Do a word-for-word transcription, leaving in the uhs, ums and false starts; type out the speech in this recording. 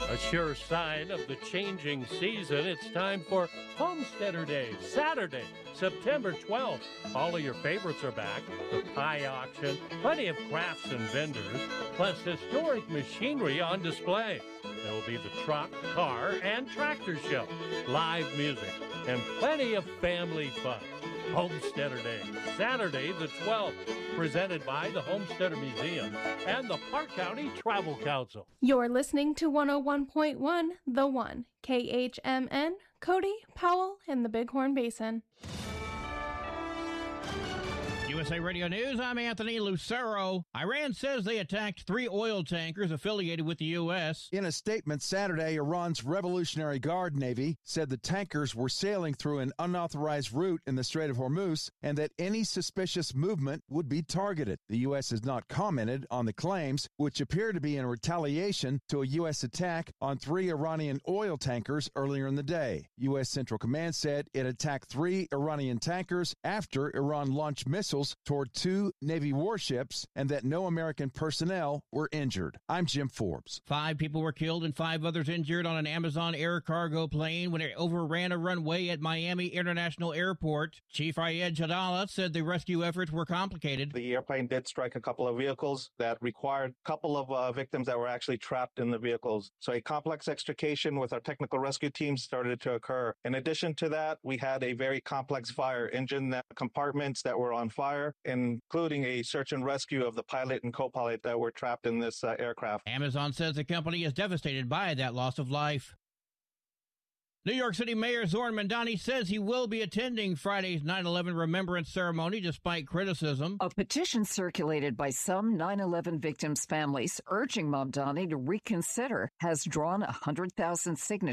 A sure sign of the changing season, it's time for Homesteader Days, Saturday, September twelfth. All of your favorites are back. The pie auction, plenty of crafts and vendors, plus historic machinery on display. There will be the truck, car, and tractor show, live music, and plenty of family fun. Homesteader Day, Saturday the twelfth, presented by the Homesteader Museum and the Park County Travel Council. You're listening to one oh one point one, The One, K H M N, Cody, Powell, and the Bighorn Basin. U S A Radio News, I'm Anthony Lucero. Iran says they attacked three oil tankers affiliated with the U S. In a statement Saturday, Iran's Revolutionary Guard Navy said the tankers were sailing through an unauthorized route in the Strait of Hormuz and that any suspicious movement would be targeted. The U S has not commented on the claims, which appear to be in retaliation to a U S attack on three Iranian oil tankers earlier in the day. U S Central Command said it attacked three Iranian tankers after Iran launched missiles toward two Navy warships and that no American personnel were injured. I'm Jim Forbes. Five people were killed and five others injured on an Amazon air cargo plane when it overran a runway at Miami International Airport. Chief Ayed Jadala said the rescue efforts were complicated. The airplane did strike a couple of vehicles that required a couple of uh, victims that were actually trapped in the vehicles. So a complex extrication with our technical rescue team started to occur. In addition to that, we had a very complex fire, engine that, compartments that were on fire, including a search and rescue of the pilot and co-pilot that were trapped in this uh, aircraft. Amazon says the company is devastated by that loss of life. New York City Mayor Zoran Mandani says he will be attending Friday's nine eleven remembrance ceremony despite criticism. A petition circulated by some nine eleven victims' families urging Mamdani to reconsider has drawn one hundred thousand signatures.